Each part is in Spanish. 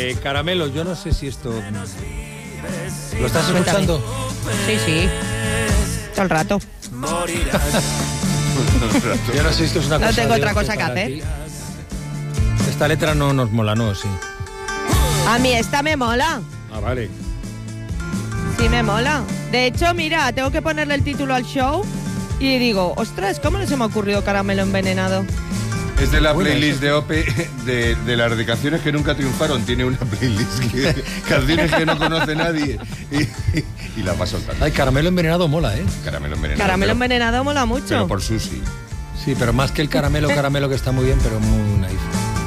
Caramelo, yo no sé si esto... ¿Lo estás escuchando? Sí. Todo el rato. Yo no sé si esto es una cosa... No tengo otra de cosa que para hacer. ti. Esta letra no nos mola, ¿no? Sí. A mí esta me mola. Ah, vale. Sí, me mola. De hecho, mira, tengo que ponerle el título al show y digo, ostras, ¿cómo no se me ha ocurrido Caramelo Envenenado? Es de la playlist de OPE de las dedicaciones que nunca triunfaron. Tiene una playlist canciones que no conoce nadie y la va soltando. Ay, Caramelo Envenenado mola, ¿eh? Caramelo envenenado. Caramelo Envenenado mola mucho. Pero por Susi. Sí, pero más que el caramelo que está muy bien, pero muy naif.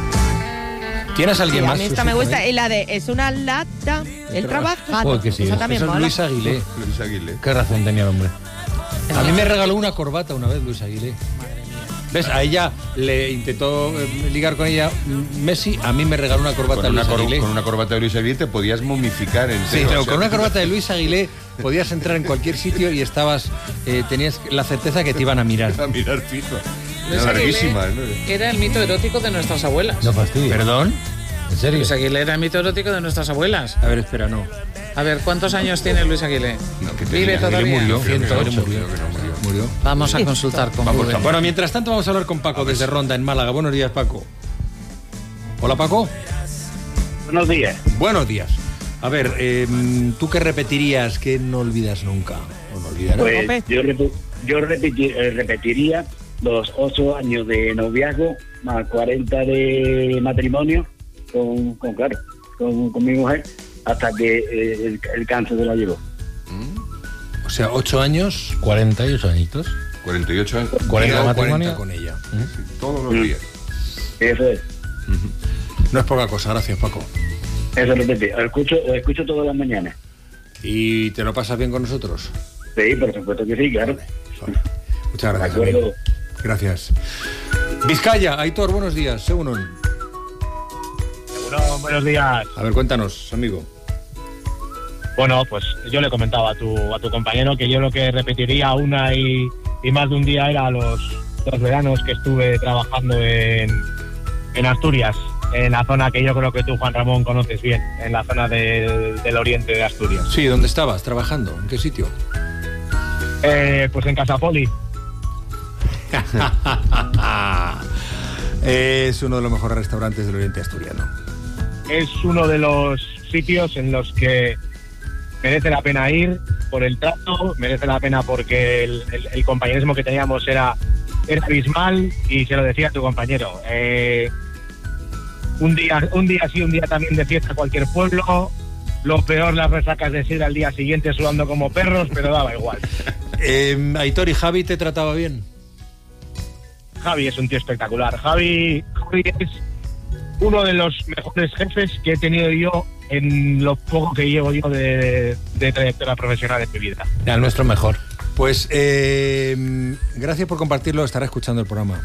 ¿Tienes alguien Sí, más? a mí esta Susi, me gusta. por ahí? Y la de es una lata, el trabajo. Joder, que sí. Esa también Eso es mola. Luis Aguilé. Luis Aguilé. Qué razón tenía el hombre. A mí me regaló una corbata una vez Luis Aguilé. ¿Ves? A ella le intentó ligar con ella Messi, a mí me regaló una corbata de Luis Aguilé. Con una corbata de Luis Aguilé te podías momificar en Sí, pero con una corbata de Luis Aguilé podías entrar en cualquier sitio y estabas tenías la certeza que te iban a mirar. A mirar fijo. Luis Larguísima, Aguilé, ¿no? que era el mito erótico de nuestras abuelas. No fastidies. ¿Perdón? ¿En serio? Luis Aguilé era el mito erótico de nuestras abuelas. A ver, espera, no. A ver, ¿cuántos años tiene Luis Aguilé? No, que ¿Vive tenía, todavía? murió. Creo que no, 108 creo que no murió. Murió. Vamos a consultar con Vamos, Google. Bueno, mientras tanto vamos a hablar con Paco desde Ronda, en Málaga. Buenos días, Paco. Hola, Paco. Buenos días. Buenos días. A ver, ¿tú qué repetirías que no olvidas nunca? ¿O no olvidarás? Pues yo repetiría los 8 años de noviazgo más 40 de matrimonio con mi mujer hasta que el cáncer se la llevó. O sea, 8 años, 48 añitos. 48 años. 40 día matrimonio. 40 con ella. Sí, todos los días. Eso es. No es poca cosa, gracias, Paco. Eso repetí. Lo escucho todas las mañanas. ¿Y te lo pasas bien con nosotros? Sí, por supuesto que sí, claro. Muchas De gracias, acuerdo. amigo. Gracias. Vizcaya, Aitor, buenos días. Según Bueno, buenos días. A ver, cuéntanos, amigo. Bueno, pues yo le comentaba a tu compañero que yo lo que repetiría una y más de un día era los veranos que estuve trabajando en Asturias, en la zona que yo creo que tú, Juan Ramón, conoces bien, en la zona del oriente de Asturias. Sí, ¿dónde estabas trabajando? ¿En qué sitio? Pues en Casapoli. Es uno de los mejores restaurantes del oriente asturiano. Es uno de los sitios en los que merece la pena ir por el trato, merece la pena porque el compañerismo que teníamos era abismal, y se lo decía a tu compañero. Un día sí, un día también de fiesta a cualquier pueblo. Lo peor, las resacas de sidra al día siguiente sudando como perros, pero daba igual. Aitor, ¿y Javi te trataba bien? Javi es un tío espectacular. Javi es uno de los mejores jefes que he tenido yo en lo poco que llevo yo de trayectoria profesional en mi vida. El nuestro mejor. Pues gracias por compartirlo, estará escuchando el programa.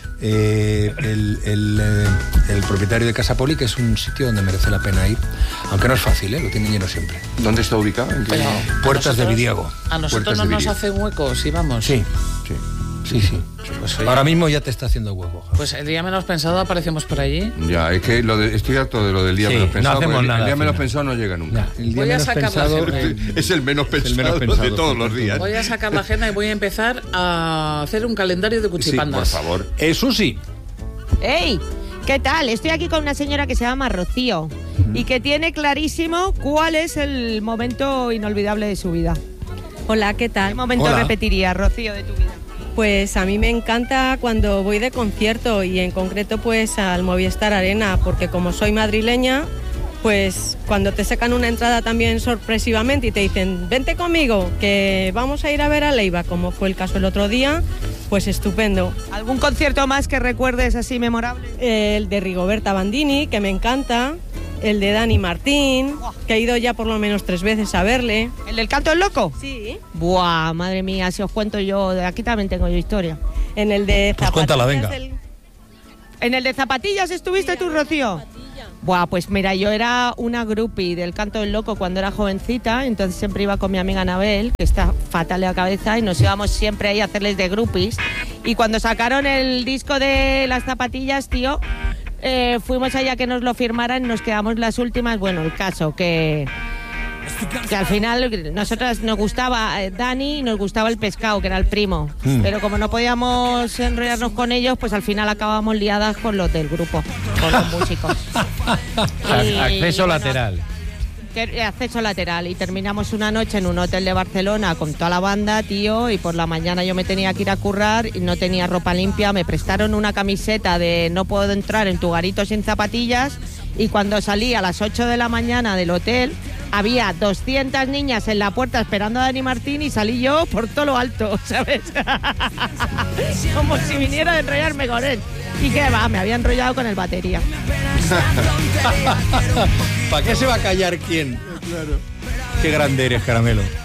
El propietario de Casapoli, que es un sitio donde merece la pena ir, aunque no es fácil, lo tienen lleno siempre. ¿Dónde está ubicado? ¿En qué? Pero Puertas de Vidiago. A nosotros Puertas no de nos Vidiago. hace hueco si vamos. Sí. Pues, oye, Ahora mismo ya te está haciendo huevo. Javi. pues el día menos pensado aparecemos por allí. Ya, es que estoy harto de lo del día Sí, menos no pensado. hacemos porque nada el día al menos final. pensado no llega nunca. El día Voy a menos sacar la pensado, agenda. Es el menos pensado, pensado, de todos los días. Voy a sacar la agenda y voy a empezar a hacer un calendario de Sí, cuchipandas. por favor. Susi. ¡Ey! ¿Qué tal? Estoy aquí con una señora que se llama Rocío y que tiene clarísimo cuál es el momento inolvidable de su vida. Hola, ¿qué ¿Qué tal? momento Hola. repetirías, Rocío, de tu vida? Pues a mí me encanta cuando voy de concierto, y en concreto pues al Movistar Arena, porque como soy madrileña, pues cuando te sacan una entrada también sorpresivamente y te dicen, vente conmigo, que vamos a ir a ver a Leiva, como fue el caso el otro día, pues estupendo. ¿Algún concierto más que recuerdes así memorable? El de Rigoberta Bandini, que me encanta, el de Dani Martín, que he ido ya por lo menos 3 veces a verle. ¿El del Canto del Loco? Sí. Buah, madre mía, si os cuento yo, de aquí también tengo yo historia. En el de Pues cuéntala, venga. ¿En el de Zapatillas estuviste tú, Rocío? Buah, pues mira, yo era una groupie del Canto del Loco cuando era jovencita, entonces siempre iba con mi amiga Anabel, que está fatal de la cabeza, y nos íbamos siempre ahí a hacerles de groupies. Y cuando sacaron el disco de las Zapatillas, tío, fuimos allá que nos lo firmaran, nos quedamos las últimas. Bueno, el caso que al final nosotras nos gustaba Dani y nos gustaba el pescado, que era el primo. Pero como no podíamos enrollarnos con ellos, pues al final acabamos liadas con los del grupo, con los músicos. Acceso lateral. Acceso lateral. Y terminamos una noche en un hotel de Barcelona con toda la banda, tío, y por la mañana yo me tenía que ir a currar y no tenía ropa limpia. Me prestaron una camiseta de no puedo entrar en tu garito sin zapatillas, y cuando salí a las 8 de la mañana del hotel había 200 niñas en la puerta esperando a Dani Martín y salí yo por todo lo alto, ¿sabes? Como si viniera a enrollarme con él. Y que va, me había enrollado con el batería. ¿Para qué se va a callar quién? Claro. Qué grande eres, Caramelo.